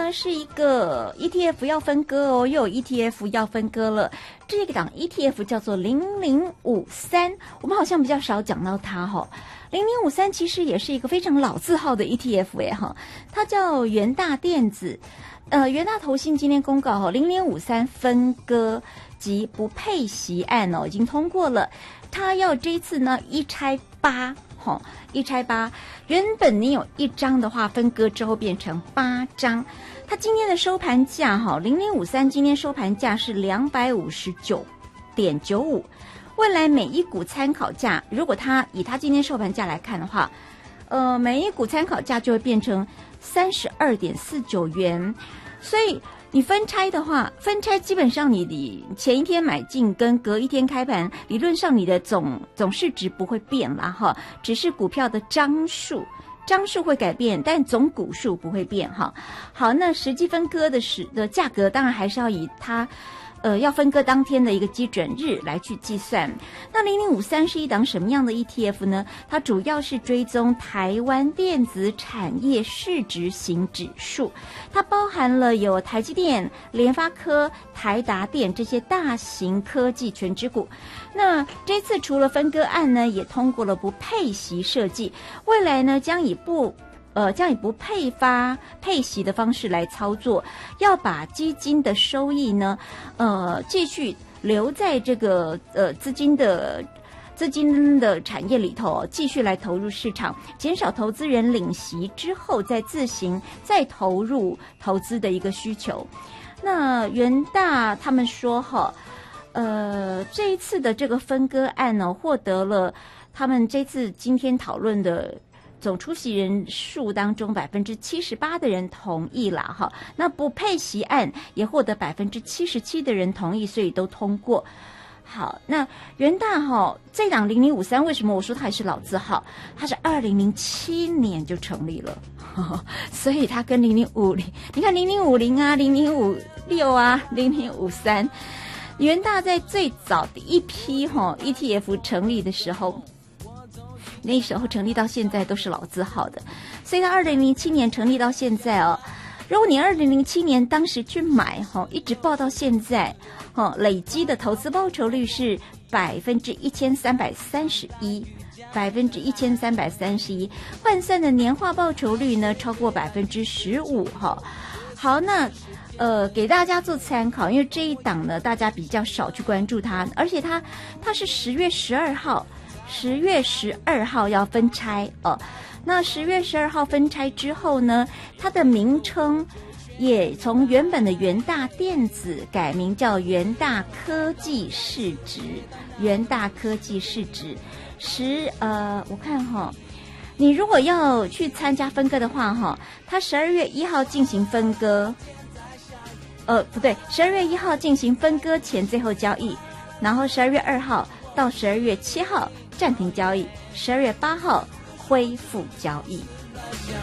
呢是一个 ETF 要分割哦，又有 ETF 要分割了。这个档 ETF 叫做0053，我们好像比较少讲到它哈。0053其实也是一个非常老字号的 ETF 哎哈，它叫元大电子。元大投信今天公告0053分割及不配息案已经通过了，它要这一次呢一拆8。一拆8，原本你有1张的话，分割之后变成8张。它今天的收盘价0053今天收盘价是259.95，未来每一股参考价，如果以它今天收盘价来看的话，每一股参考价就会变成32.49元，所以你分拆的话，分拆基本上你前一天买进跟隔一天开盘，理论上你的总市值不会变啦哈，只是股票的张数会改变，但总股数不会变哈。好，那实际分割的价格当然还是要以它要分割当天的一个基准日来去计算。那0053是一档什么样的 ETF 呢？它主要是追踪台湾电子产业市值型指数，它包含了有台积电、联发科、台达电这些大型科技权值股。那这次除了分割案呢，也通过了不配息设计，未来呢将以不配息的方式来操作，要把基金的收益呢，继续留在这个资金的产业里头，继续来投入市场，减少投资人领息之后再自行再投入投资的一个需求。那元大他们说这一次的这个分割案呢，获得了他们这次今天讨论的总出席人数当中78%的人同意啦哈，那不配息案也获得77%的人同意，所以都通过。好，那元大这档0053为什么我说它还是老字号？它是2007年就成立了，所以它跟0050，你看0050啊、0056啊、0053，元大在最早的一批ETF 成立的时候。那时候成立到现在都是老字号的，所以它2007年成立到现在如果你2007年当时去买一直报到现在累积的投资报酬率是1331%，换算的年化报酬率呢超过15%好，那给大家做参考，因为这一档呢大家比较少去关注它，而且它是10月12号要分拆那10月12号分拆之后呢，它的名称也从原本的元大电子改名叫元大科技市值。我看你如果要去参加分割的话它12月1号进行分割12月1号进行分割前最后交易，然后12月2号到12月7号暂停交易，12月8号恢复交易。